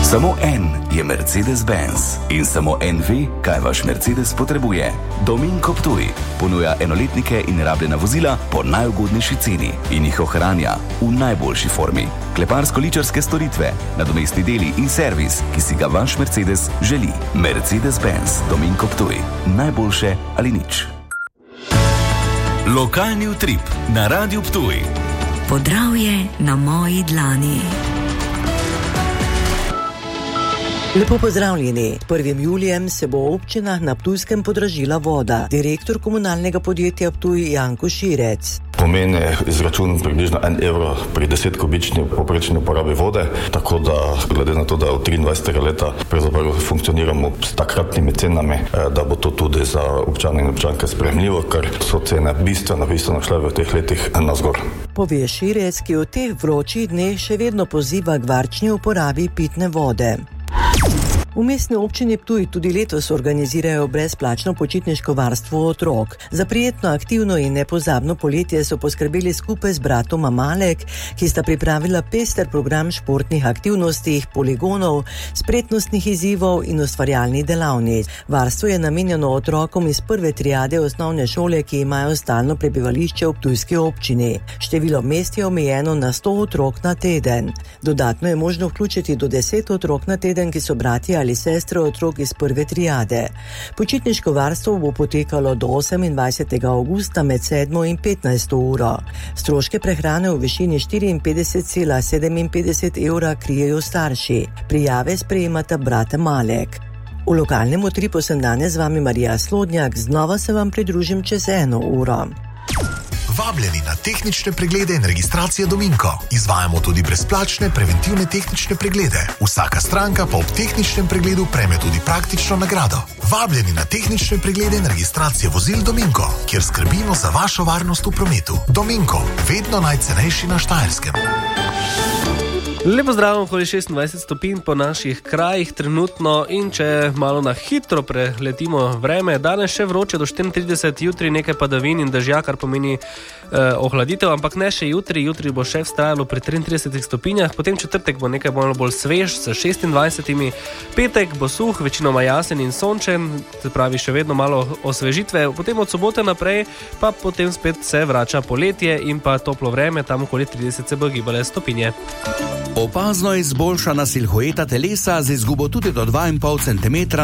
Samo en je Mercedes-Benz in samo en ve, kaj vaš Mercedes potrebuje. Dominko Ptuj ponuja enoletnike in rabljena vozila po najugodnejši ceni in jih ohranja v najboljši formi. Kleparsko-ličarske storitve, nadomestni deli in servis, ki si ga vaš Mercedes želi. Mercedes-Benz Dominko Ptuj. Najboljše ali nič. Lokalni utrip na Radiu Ptuj. Podravje na moji dlani. Lepo pozdravljeni. 1. julijem se bo občina na Ptujskem podražila voda. Direktor komunalnega podjetja Ptuj Janko Širec. Pomeni izračun približno 1 evro pri 10 kubični povprečni uporabi vode, tako da glede na to, da od 23. leta pravzaprav funkcioniramo s takratnimi cenami, da bo to tudi za občane in občanke sprejemljivo, ker so cene bistveno šle v teh letih navzgor. Pove Širec, ki v teh vročih dneh še vedno poziva k varčni uporabi pitne vode. V mestni občini Ptuj tudi letos organizirajo brezplačno počitniško varstvo otrok. Za prijetno, aktivno in nepozabno poletje so poskrbeli skupaj z bratoma Malek, ki sta pripravila pester program športnih aktivnosti, poligonov, spretnostnih izzivov in ustvarjalnih delavnic. Varstvo je namenjeno otrokom iz prve triade osnovne šole, ki imajo stalno prebivališče v ptujski občini. Število mest je omejeno na 100 otrok na teden. Dodatno je možno vključiti do 10 otrok na teden, ki so bratje ali sestre otrok iz prve triade. Počitniško varstvo bo potekalo do 28. augusta med 7. in 15. uro. Stroške prehrane v višini 54,57 evra krijejo starši. Prijave sprejemata brata Malek. V lokalnem utripu sem danes z vami Marija Slodnjak, znova se vam pridružim čez 1 uro. Vabljeni na tehnične preglede in registracije Dominko. Izvajamo tudi brezplačne preventivne tehnične preglede. Vsaka stranka pa ob tehničnem pregledu prejme tudi praktično nagrado. Vabljeni na tehnične preglede in registracije vozil Dominko, kjer skrbimo za vašo varnost v prometu. Dominko, vedno najcenejši na Štajerskem. Lepo zdravo, okoli 26 stopinj po naših krajih trenutno in če malo na hitro preletimo vreme, danes še vroče do 34, jutri nekaj padavin in dežja, kar pomeni ohladitev, ampak ne še jutri bo še vztrajalo pri 33 stopinjah, potem četrtek bo nekaj bolj svež s 26, petek bo suh, večinoma jasen in sončen, se pravi še vedno malo osvežitve, potem od sobote naprej pa potem spet se vrača poletje in pa toplo vreme, tam okoli 30 se bo gibale stopinje. Opazno izboljšana silhueta telesa z izgubo tudi do 2,5 cm